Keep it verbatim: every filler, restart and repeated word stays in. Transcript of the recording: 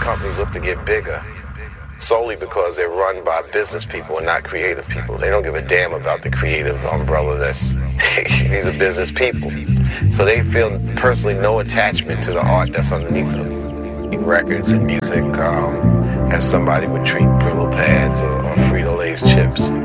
companies look to get bigger solely because they're run by business people and not creative people. They don't give a damn about the creative umbrella. That's these are business people. So they feel personally no attachment to the art that's underneath them. Records and music um, as somebody would treat Brillo pads or, or Frito-Lay's chips.